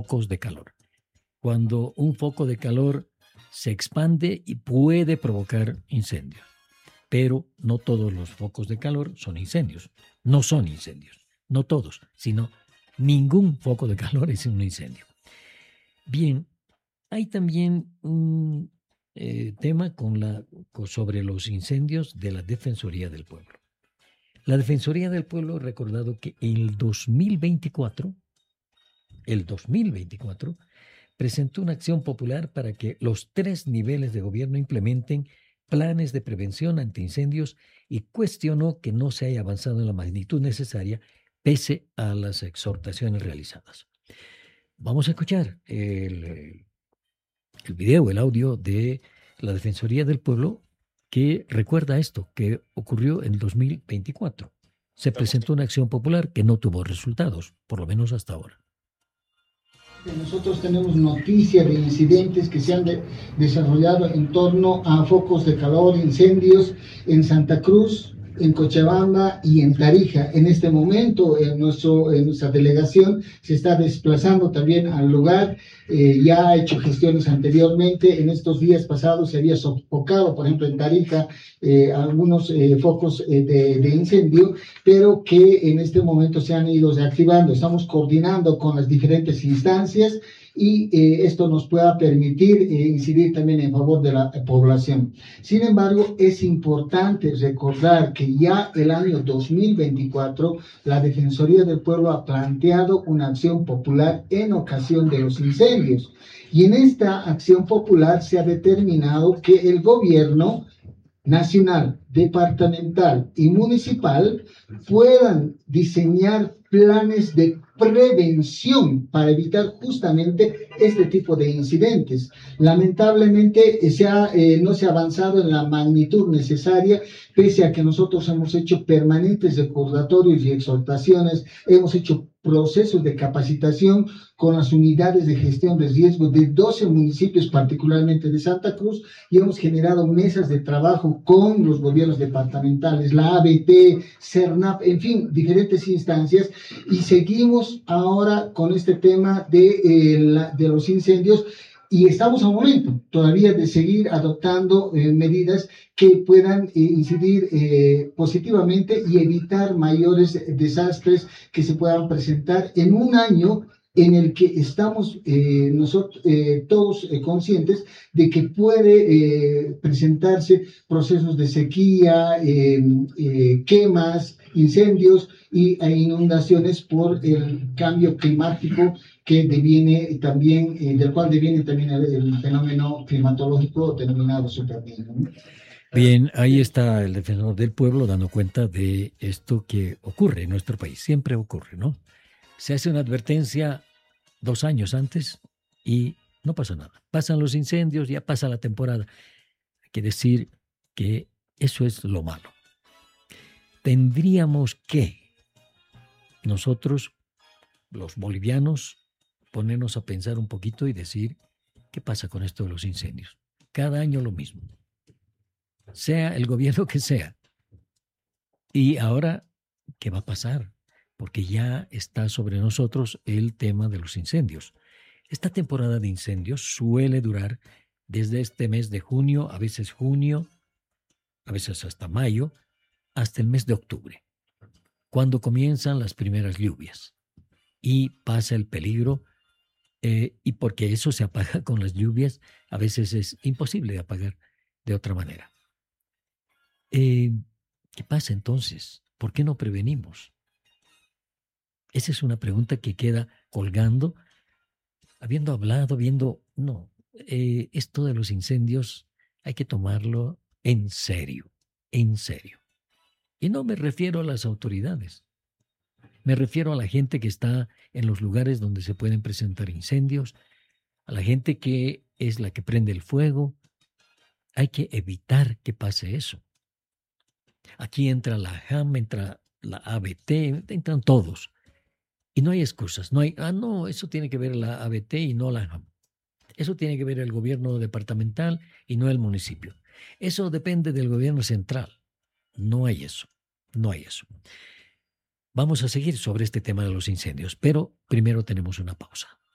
focos de calor. Cuando un foco de calor se expande y puede provocar incendios. Pero no todos los focos de calor son incendios. No son incendios. No todos, sino ningún foco de calor es un incendio. Bien, hay también un tema sobre los incendios de la Defensoría del Pueblo. La Defensoría del Pueblo ha recordado que el 2024 presentó una acción popular para que los 3 niveles de gobierno implementen planes de prevención ante incendios y cuestionó que no se haya avanzado en la magnitud necesaria pese a las exhortaciones realizadas. Vamos a escuchar el video, el audio de la Defensoría del Pueblo que recuerda esto que ocurrió en 2024. Se presentó una acción popular que no tuvo resultados, por lo menos hasta ahora. Nosotros tenemos noticias de incidentes que se han desarrollado en torno a focos de calor, incendios en Santa Cruz, en Cochabamba y en Tarija. En este momento, nuestra delegación se está desplazando también al lugar. Ya ha hecho gestiones anteriormente. En estos días pasados se había sofocado, por ejemplo, en Tarija, algunos focos de incendio, pero que en este momento se han ido reactivando. Estamos coordinando con las diferentes instancias y esto nos pueda permitir incidir también en favor de la población. Sin embargo, es importante recordar que ya el año 2024 la Defensoría del Pueblo ha planteado una acción popular en ocasión de los incendios. Y en esta acción popular se ha determinado que el gobierno nacional, departamental y municipal puedan diseñar planes de prevención para evitar justamente este tipo de incidentes. Lamentablemente no se ha avanzado en la magnitud necesaria, pese a que nosotros hemos hecho permanentes recordatorios y exhortaciones, hemos hecho procesos de capacitación con las unidades de gestión de riesgo de 12 municipios, particularmente de Santa Cruz, y hemos generado mesas de trabajo con los gobiernos departamentales, la ABT, CERNAP, en fin, diferentes instancias, y seguimos ahora con este tema de los incendios. Y estamos a un momento todavía de seguir adoptando medidas que puedan incidir positivamente y evitar mayores desastres que se puedan presentar en un año en el que estamos nosotros todos conscientes de que puede presentarse procesos de sequía, quemas, incendios e inundaciones por el cambio climático que deviene también, del cual deviene también el fenómeno climatológico denominado superniño, ¿no? Bien, ahí está el defensor del pueblo dando cuenta de esto que ocurre en nuestro país, siempre ocurre, ¿no? Se hace una advertencia 2 años antes y no pasa nada. Pasan los incendios, ya pasa la temporada. Hay que decir que eso es lo malo. Tendríamos que nosotros, los bolivianos, ponernos a pensar un poquito y decir, ¿qué pasa con esto de los incendios? Cada año lo mismo, sea el gobierno que sea. Y ahora, ¿qué va a pasar? Porque ya está sobre nosotros el tema de los incendios. Esta temporada de incendios suele durar desde este mes de junio, a veces hasta mayo, hasta el mes de octubre, cuando comienzan las primeras lluvias y pasa el peligro. Y porque eso se apaga con las lluvias, a veces es imposible de apagar de otra manera. ¿Qué pasa entonces? ¿Por qué no prevenimos? Esa es una pregunta que queda colgando, habiendo hablado, no, esto de los incendios hay que tomarlo en serio, en serio. Y no me refiero a las autoridades. Me refiero a la gente que está en los lugares donde se pueden presentar incendios, a la gente que es la que prende el fuego. Hay que evitar que pase eso. Aquí entra la JAM, entra la ABT, entran todos. Y no hay excusas. No hay, no, eso tiene que ver la ABT y no la JAM. Eso tiene que ver el gobierno departamental y no el municipio. Eso depende del gobierno central. No hay eso. No hay eso. Vamos a seguir sobre este tema de los incendios, pero primero tenemos una pausa.